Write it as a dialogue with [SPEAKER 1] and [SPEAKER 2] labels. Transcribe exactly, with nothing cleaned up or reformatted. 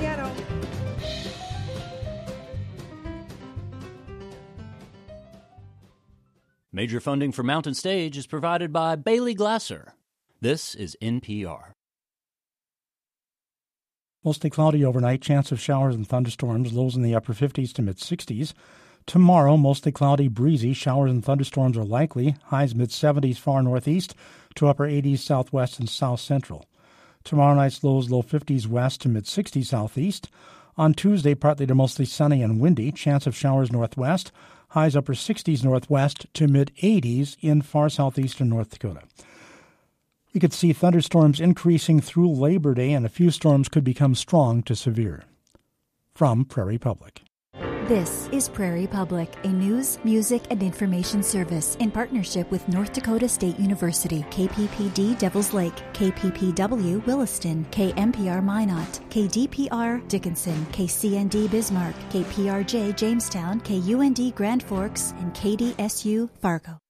[SPEAKER 1] piano.
[SPEAKER 2] Major funding for Mountain Stage is provided by Bailey Glasser. This is N P R.
[SPEAKER 3] Mostly cloudy overnight, chance of showers and thunderstorms, lows in the upper fifties to mid-sixties. Tomorrow, mostly cloudy, breezy, showers and thunderstorms are likely, highs mid-seventies far northeast to upper eighties southwest and south central. Tomorrow night's lows low fifties west to mid-sixties southeast. On Tuesday, partly to mostly sunny and windy, chance of showers northwest, highs upper sixties northwest to mid-eighties in far southeastern North Dakota. We could see thunderstorms increasing through Labor Day, and a few storms could become strong to severe. From Prairie Public.
[SPEAKER 4] This is Prairie Public, a news, music, and information service in partnership with North Dakota State University, K P P D Devils Lake, K P P W Williston, K M P R Minot, K D P R Dickinson, K C N D Bismarck, K P R J Jamestown, K U N D Grand Forks, and K D S U Fargo.